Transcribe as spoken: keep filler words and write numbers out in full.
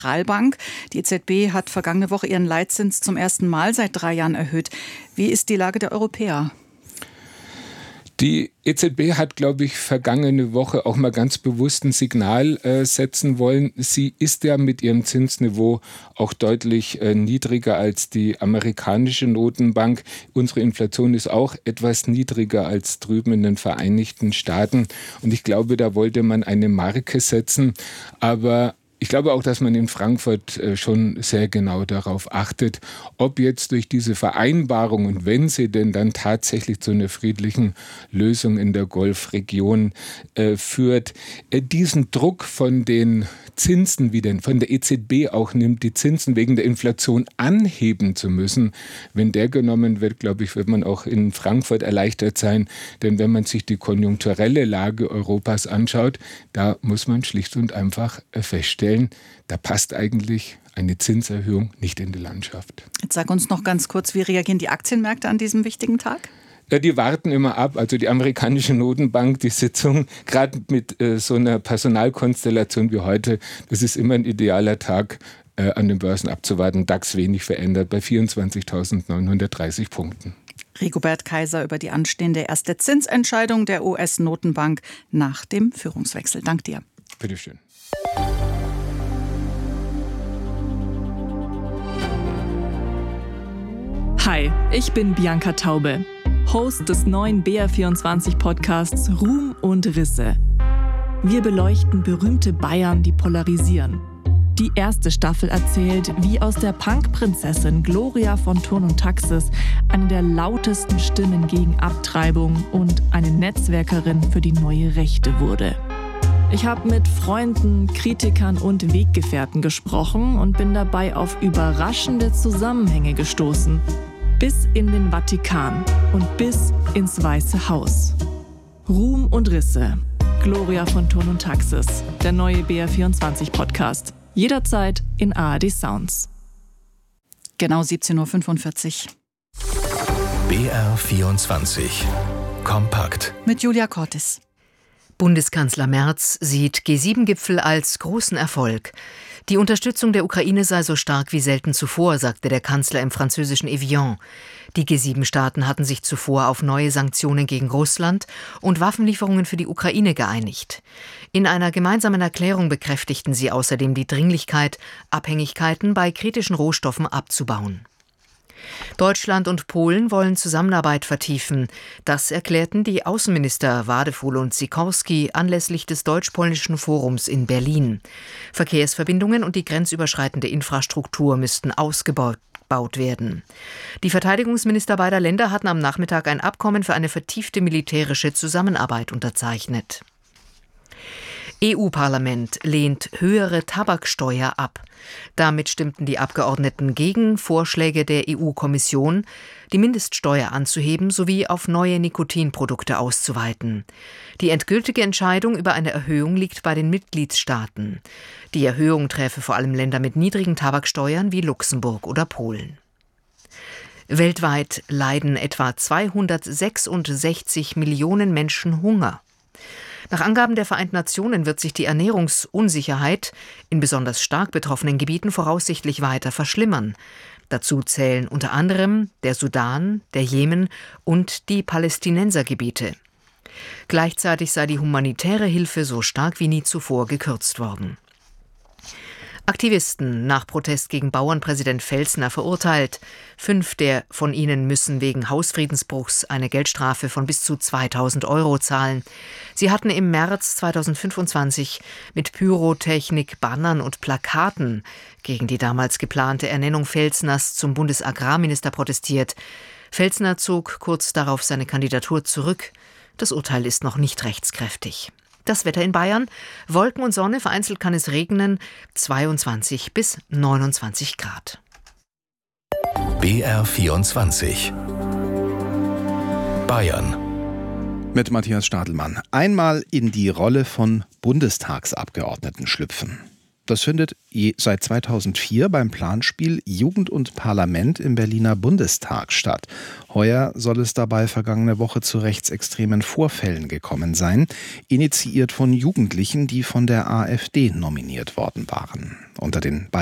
Zentralbank. Die E Z B hat vergangene Woche ihren Leitzins zum ersten Mal seit drei Jahren erhöht. Wie ist die Lage der Europäer? Die E Z B hat, glaube ich, vergangene Woche auch mal ganz bewusst ein Signal äh, setzen wollen. Sie ist ja mit ihrem Zinsniveau auch deutlich äh, niedriger als die amerikanische Notenbank. Unsere Inflation ist auch etwas niedriger als drüben in den Vereinigten Staaten. Und ich glaube, da wollte man eine Marke setzen. Aber ich glaube auch, dass man in Frankfurt schon sehr genau darauf achtet, ob jetzt durch diese Vereinbarung und wenn sie denn dann tatsächlich zu einer friedlichen Lösung in der Golfregion äh, führt, äh, diesen Druck von den Zinsen, wie denn von der E Z B auch nimmt, die Zinsen wegen der Inflation anheben zu müssen. Wenn der genommen wird, glaube ich, wird man auch in Frankfurt erleichtert sein. Denn wenn man sich die konjunkturelle Lage Europas anschaut, da muss man schlicht und einfach feststellen, da passt eigentlich eine Zinserhöhung nicht in die Landschaft. Jetzt sag uns noch ganz kurz, wie reagieren die Aktienmärkte an diesem wichtigen Tag? Ja, die warten immer ab. Also die amerikanische Notenbank, die Sitzung, gerade mit äh, so einer Personalkonstellation wie heute, das ist immer ein idealer Tag, äh, an den Börsen abzuwarten. DAX wenig verändert bei vierundzwanzigtausendneunhundertdreißig Punkten. Rigobert Kaiser über die anstehende erste Zinsentscheidung der U S-Notenbank nach dem Führungswechsel. Dank dir. Bitteschön. Hi, ich bin Bianca Taube, Host des neuen B R vierundzwanzig Podcasts Ruhm und Risse. Wir beleuchten berühmte Bayern, die polarisieren. Die erste Staffel erzählt, wie aus der Punk-Prinzessin Gloria von Thurn und Taxis eine der lautesten Stimmen gegen Abtreibung und eine Netzwerkerin für die neue Rechte wurde. Ich habe mit Freunden, Kritikern und Weggefährten gesprochen und bin dabei auf überraschende Zusammenhänge gestoßen. Bis in den Vatikan und bis ins Weiße Haus. Ruhm und Risse. Gloria von Thurn und Taxis. Der neue B R vierundzwanzig Podcast. Jederzeit in A R D Sounds. Genau siebzehn Uhr fünfundvierzig. B R vierundzwanzig. Kompakt. Mit Julia Cortis. Bundeskanzler Merz sieht G sieben Gipfel als großen Erfolg. Die Unterstützung der Ukraine sei so stark wie selten zuvor, sagte der Kanzler im französischen Evian. Die G sieben Staaten hatten sich zuvor auf neue Sanktionen gegen Russland und Waffenlieferungen für die Ukraine geeinigt. In einer gemeinsamen Erklärung bekräftigten sie außerdem die Dringlichkeit, Abhängigkeiten bei kritischen Rohstoffen abzubauen. Deutschland und Polen wollen Zusammenarbeit vertiefen. Das erklärten die Außenminister Wadefuhl und Sikorski anlässlich des Deutsch-Polnischen Forums in Berlin. Verkehrsverbindungen und die grenzüberschreitende Infrastruktur müssten ausgebaut werden. Die Verteidigungsminister beider Länder hatten am Nachmittag ein Abkommen für eine vertiefte militärische Zusammenarbeit unterzeichnet. E U-Parlament lehnt höhere Tabaksteuer ab. Damit stimmten die Abgeordneten gegen Vorschläge der E U-Kommission, die Mindeststeuer anzuheben sowie auf neue Nikotinprodukte auszuweiten. Die endgültige Entscheidung über eine Erhöhung liegt bei den Mitgliedstaaten. Die Erhöhung träfe vor allem Länder mit niedrigen Tabaksteuern wie Luxemburg oder Polen. Weltweit leiden etwa zweihundertsechsundsechzig Millionen Menschen Hunger. Nach Angaben der Vereinten Nationen wird sich die Ernährungsunsicherheit in besonders stark betroffenen Gebieten voraussichtlich weiter verschlimmern. Dazu zählen unter anderem der Sudan, der Jemen und die Palästinensergebiete. Gleichzeitig sei die humanitäre Hilfe so stark wie nie zuvor gekürzt worden. Aktivisten nach Protest gegen Bauernpräsident Felsner verurteilt. Fünf der von ihnen müssen wegen Hausfriedensbruchs eine Geldstrafe von bis zu zweitausend Euro zahlen. Sie hatten im März zweitausendfünfundzwanzig mit Pyrotechnik, Bannern und Plakaten gegen die damals geplante Ernennung Felsners zum Bundesagrarminister protestiert. Felsner zog kurz darauf seine Kandidatur zurück. Das Urteil ist noch nicht rechtskräftig. Das Wetter in Bayern: Wolken und Sonne, vereinzelt kann es regnen, zweiundzwanzig bis neunundzwanzig Grad. B R vierundzwanzig. Bayern. Mit Matthias Stadelmann. Einmal in die Rolle von Bundestagsabgeordneten schlüpfen. Das findet je seit zweitausendvier beim Planspiel Jugend und Parlament im Berliner Bundestag statt. Heuer soll es dabei vergangene Woche zu rechtsextremen Vorfällen gekommen sein, initiiert von Jugendlichen, die von der AfD nominiert worden waren. Unter den